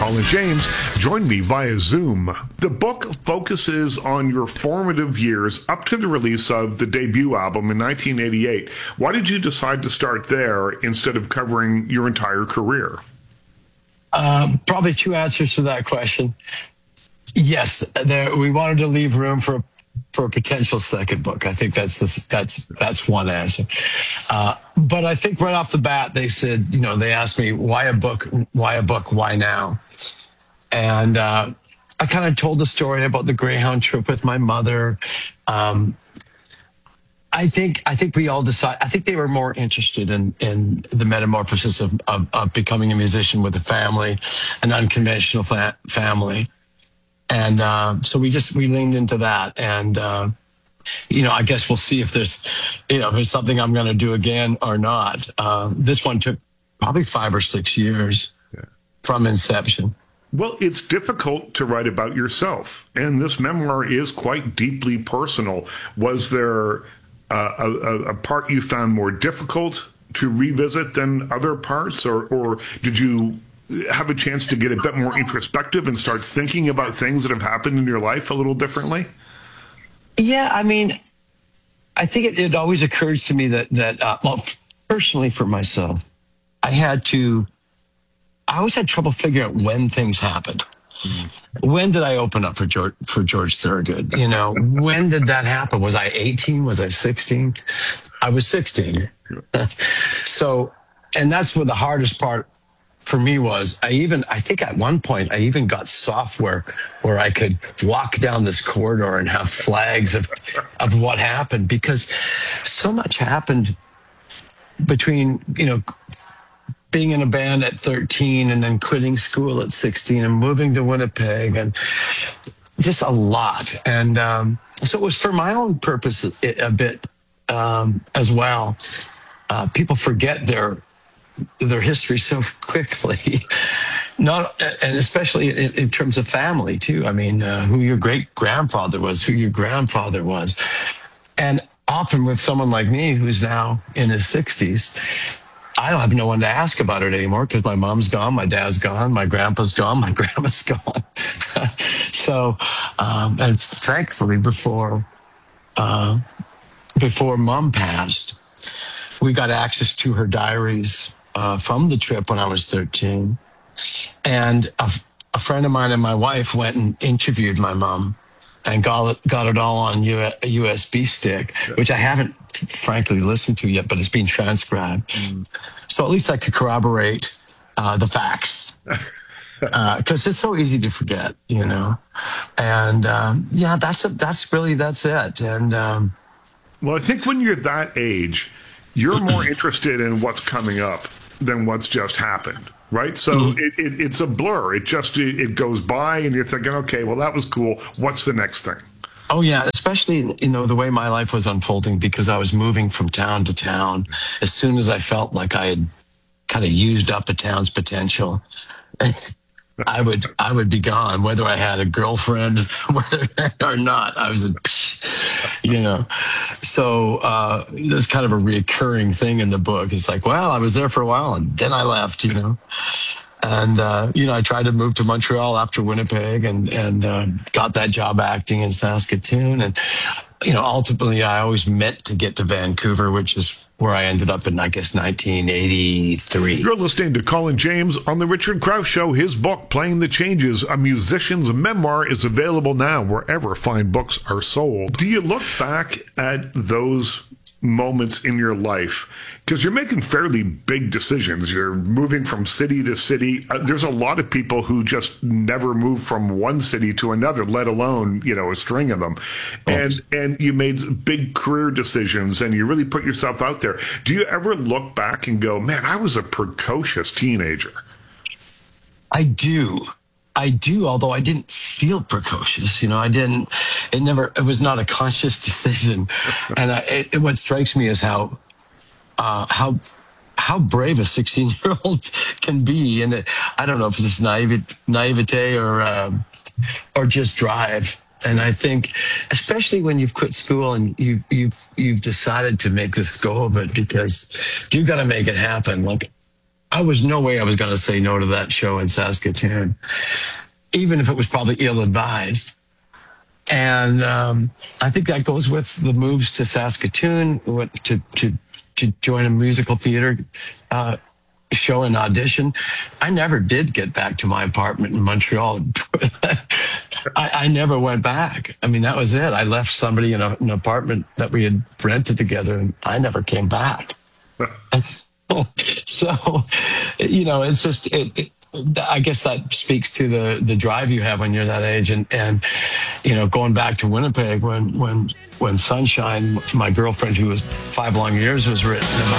Colin James joined me via Zoom. The book focuses on your formative years up to the release of the debut album in 1988. Why did you decide to start there instead of covering your entire career? Probably two answers to that question. Yes, we wanted to leave room for a potential second book. I think that's one answer. But I think right off the bat, they said, they asked me, why a book? Why now? And I kind of told the story about the Greyhound trip with my mother. I think we all decided. I think they were more interested in the metamorphosis of becoming a musician with a family, an unconventional family, and so we leaned into that. And I guess we'll see if there's something I'm going to do again or not. This one took probably 5 or 6 years from inception. Well, it's difficult to write about yourself, and this memoir is quite deeply personal. Was there a part you found more difficult to revisit than other parts, or did you have a chance to get a bit more introspective and start thinking about things that have happened in your life a little differently? Yeah, I mean, I think it always occurs to me that personally for myself, I always had trouble figuring out when things happened. When did I open up for George Thorogood? When did that happen? Was I 18? Was I 16? I was 16. So, and that's what the hardest part for me was. I think at one point I even got software where I could walk down this corridor and have flags of what happened, because so much happened between, being in a band at 13 and then quitting school at 16 and moving to Winnipeg, and just a lot. And so it was for my own purpose a bit as well. People forget their history so quickly, and especially in terms of family too. I mean, who your great grandfather was, who your grandfather was, and often with someone like me who's now in his 60s. I don't have no one to ask about it anymore because my mom's gone, my dad's gone, my grandpa's gone, my grandma's gone. So, and thankfully before mom passed, we got access to her diaries from the trip when I was 13. And a friend of mine and my wife went and interviewed my mom and got it all on a USB stick, which I haven't frankly listened to yet, but it's been transcribed. So at least I could corroborate the facts, because it's so easy to forget, And that's it. And well, I think when you're that age, you're more interested in what's coming up than what's just happened. Right. So it's a blur. It goes by and you're thinking, OK, well, that was cool. What's the next thing? Oh, yeah. Especially, the way my life was unfolding, because I was moving from town to town. As soon as I felt like I had kind of used up a town's potential, I would be gone, whether I had a girlfriend or not. I was, So that's kind of a reoccurring thing in the book. It's like, well, I was there for a while and then I left, And, I tried to move to Montreal after Winnipeg and got that job acting in Saskatoon. And, ultimately I always meant to get to Vancouver, which is where I ended up in, I guess, 1983. You're listening to Colin James on The Richard Krause Show. His book, Playing the Changes, A Musician's Memoir, is available now wherever fine books are sold. Do you look back at those moments in your life? Because you're making fairly big decisions. You're moving from city to city. There's a lot of people who just never move from one city to another, let alone, a string of them. And you made big career decisions and you really put yourself out there. Do you ever look back and go, man, I was a precocious teenager? I do, although I didn't feel precocious. It was not a conscious decision. And what strikes me is how brave a 16-year-old can be. And I don't know if it's naivete or just drive. And I think, especially when you've quit school and you've decided to make this go of it, because you've got to make it happen. Like, I was no way I was going to say no to that show in Saskatoon, even if it was probably ill-advised. And I think that goes with the moves to Saskatoon, to join a musical theater show and audition. I never did get back to my apartment in Montreal. I never went back. I mean, that was it. I left somebody in an apartment that we had rented together, and I never came back. So, it's just, I guess that speaks to the drive you have when you're that age. And going back to Winnipeg when Sunshine, my girlfriend, who was 5 long years, was written about.